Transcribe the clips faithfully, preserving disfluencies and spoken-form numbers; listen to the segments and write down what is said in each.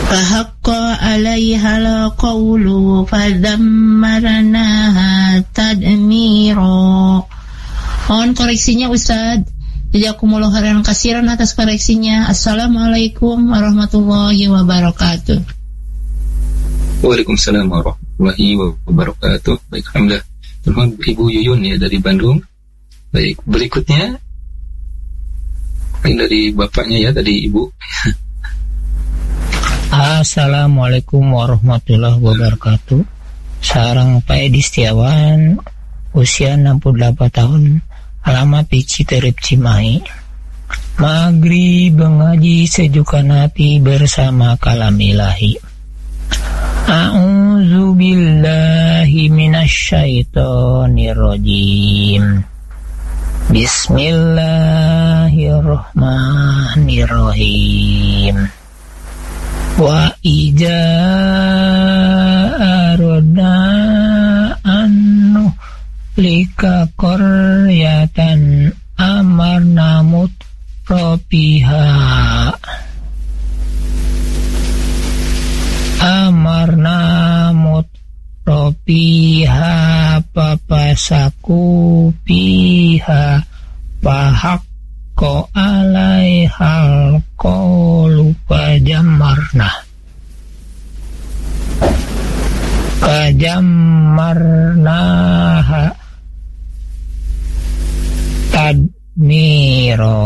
fahaqqa 'alaihal qawlu fadammarnaha tadmira. Mohon koreksinya Ustaz. Jazakumullahu khairan katsiran atas koreksinya. Assalamualaikum warahmatullahi wabarakatuh. Waalaikumsalam warahmatullahi wabarakatuh. Baik, alhamdulillah. Terima Ibu Yuyun ya dari Bandung. Baik, berikutnya ini dari bapaknya ya, dari Ibu. Assalamualaikum warahmatullahi wabarakatuh. Sarang Pak Edi Setiawan, usia enam puluh delapan tahun, alamat di Citerep Cimahi. Maghrib mengaji sejukan hati bersama kalam ilahi. A'udzu billahi minasyaitonir rajim. Bismillahirrahmanirrahim. Wa ija aradna annu lika qaryatan amarna mutrafiha amarna mutrafiha papasaku piha pahakko alaihal qawlu pajamarna pajamarnaha tadmiro.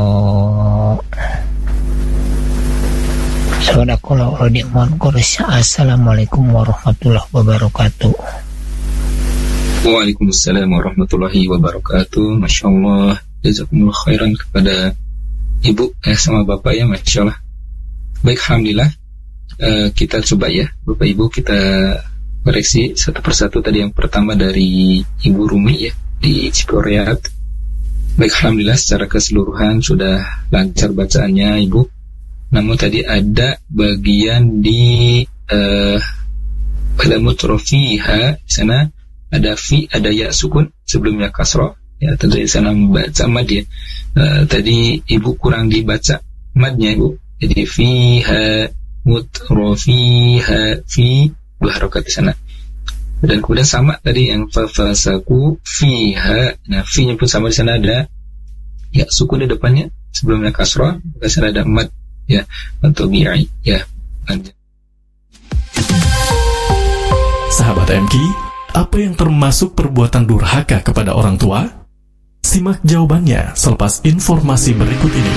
Assalamualaikum warahmatullahi wabarakatuh. Waalaikumsalam warahmatullahi wabarakatuh. Masya Allah, jazakumullah khairan kepada Ibu eh, sama Bapak ya, Masya Allah. Baik, alhamdulillah. uh, Kita coba ya Bapak Ibu, kita koreksi satu persatu. Tadi yang pertama dari Ibu Rumi ya, di Ciporeat. Baik, alhamdulillah secara keseluruhan sudah lancar bacaannya Ibu. Namun tadi ada bagian di uh, pada mutrofiha, di sana ada fi, ada ya sukun sebelumnya kasroh. Ya, tadi di sana membaca mad ya. Uh, tadi Ibu kurang dibaca madnya Ibu. Jadi fiha mutrofiha, fi dua harokat di sana. Dan kemudian sama tadi yang fafasaku fiha. Nah, fi-nya pun sama, di sana ada ya sukun di depannya sebelumnya kasroh, di sana ada mad ya, atau bi'i ya. Sahabat M K, apa yang termasuk perbuatan durhaka kepada orang tua? Simak jawabannya selepas informasi berikut ini.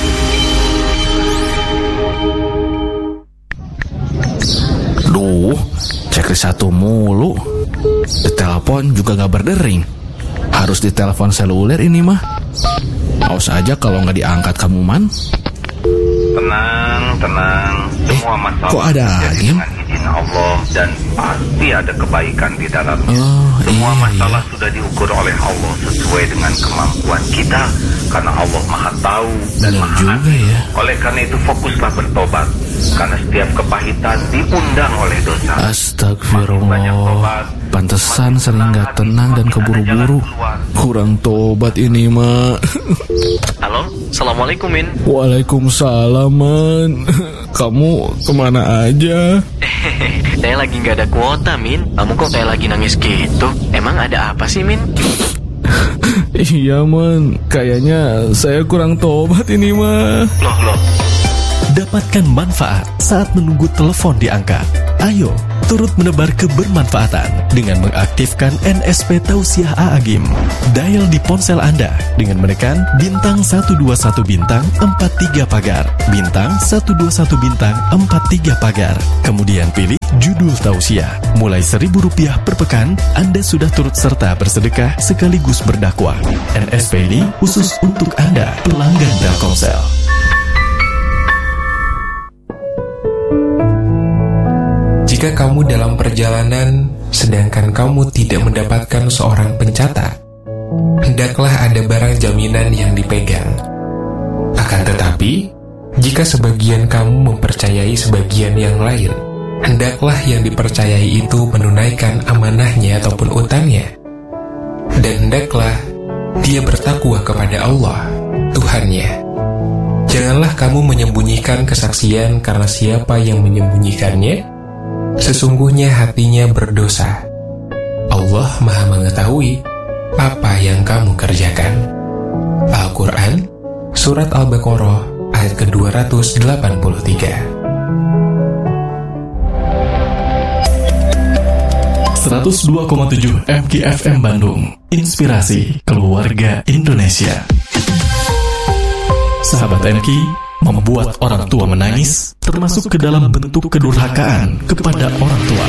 Duh, checklist satu mulu. Ditelepon juga gak berdering. Harus ditelepon seluler ini mah. Awas aja kalau gak diangkat kamu, Man. Tenang, tenang. Semua masalah kok ada angin? dengan izin Allah, dan pasti ada kebaikan di dalamnya. Oh, Semua iya, masalah iya. sudah diukur oleh Allah sesuai dengan kemampuan kita, karena Allah Maha Tahu dan Benar Maha juga Adil. ya. Oleh karena itu fokuslah bertobat, karena setiap kepahitan diundang oleh dosa. Astagfirullah. Pantesan sering gak tenang dan keburu-buru. Kurang tobat ini mah. Halo, Assalamualaikum Min. Waalaikumsalam, Man. Kamu kemana aja? Saya lagi gak ada kuota Min. Kamu kok kayak lagi nangis gitu? Emang ada apa sih Min? Iya, Man. Kayaknya saya kurang tobat ini mah. Loh loh. Dapatkan manfaat saat menunggu telepon diangkat. Ayo, turut menebar kebermanfaatan dengan mengaktifkan N S P Tausiah A'agim. Dial di ponsel Anda dengan menekan bintang satu dua satu bintang empat tiga pagar, bintang satu dua satu bintang empat tiga pagar. Kemudian pilih judul Tausiah. Mulai seribu rupiah per pekan, Anda sudah turut serta bersedekah sekaligus berdakwah. N S P ini khusus untuk Anda, pelanggan Telkomsel. Jika kamu dalam perjalanan, sedangkan kamu tidak mendapatkan seorang pencatat, hendaklah ada barang jaminan yang dipegang. Akan tetapi, jika sebagian kamu mempercayai sebagian yang lain, hendaklah yang dipercayai itu menunaikan amanahnya ataupun utangnya. Dan hendaklah dia bertakwa kepada Allah, Tuhannya. Janganlah kamu menyembunyikan kesaksian karena siapa yang menyembunyikannya, sesungguhnya hatinya berdosa. Allah Maha mengetahui apa yang kamu kerjakan. Al-Quran, Surat Al-Baqarah, ayat ke dua ratus delapan puluh tiga. seratus dua koma tujuh M K F M Bandung, inspirasi keluarga Indonesia. Sahabat M K, membuat orang tua menangis termasuk ke dalam bentuk kedurhakaan kepada orang tua.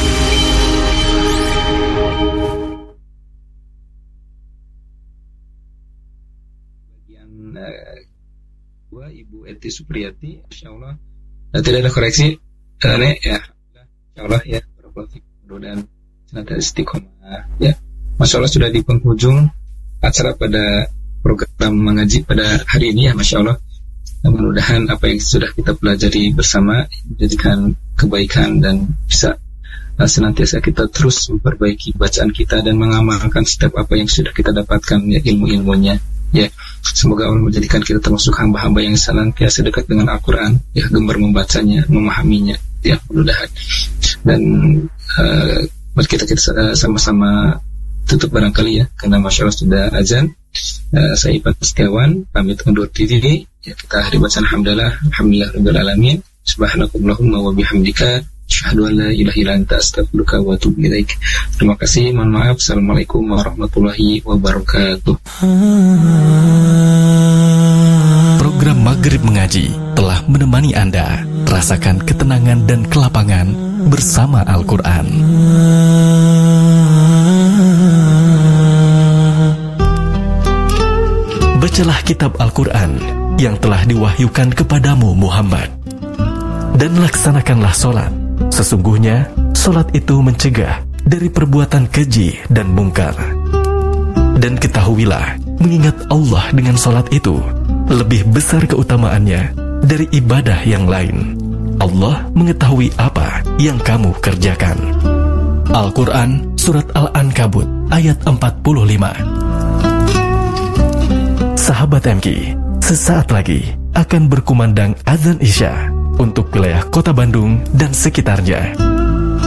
Bagian uh, dua Ibu Eti Supriyati, Insya Allah uh, tidak ada koreksi, uh, Nek, ya, Insya Allah ya, mudah-mudahan senantiasa istiqomah ya. Masya Allah sudah di penghujung acara pada program mengaji pada hari ini ya, Masya Allah. Mudah-mudahan apa yang sudah kita pelajari bersama menjadikan kebaikan dan bisa uh, senantiasa kita terus memperbaiki bacaan kita dan mengamalkan setiap apa yang sudah kita dapatkan ya, ilmu-ilmunya ya. Semoga Allah menjadikan kita termasuk hamba-hamba yang senantiasa dekat dengan Al-Quran ya, gemar membacanya, memahaminya ya, mudah-mudahan. Dan uh, kita kita sama-sama tutup barangkali ya, karena Masya Allah sudah azan. Uh, saya Ipan Setiawan pamit undur diri ya. Kita hari bacaan alhamdulillah alhamdulillah rabbil alamin, subhanakallahumma wa bihamdika asyhadu an la ilaha illa anta astaghfiruka wa atubu ilaik. Terima kasih, mohon maaf. Assalamualaikum warahmatullahi wabarakatuh. Program Maghrib Mengaji telah menemani Anda rasakan ketenangan dan kelapangan bersama Al-Quran. Bacalah kitab Al-Quran yang telah diwahyukan kepadamu Muhammad, dan laksanakanlah solat. Sesungguhnya solat itu mencegah dari perbuatan keji dan mungkar. Dan ketahuilah, mengingat Allah dengan solat itu lebih besar keutamaannya dari ibadah yang lain. Allah mengetahui apa yang kamu kerjakan. Al-Quran, Surat Al-Ankabut, ayat empat puluh lima. Sahabat M K, sesaat lagi akan berkumandang azan Isya untuk wilayah Kota Bandung dan sekitarnya.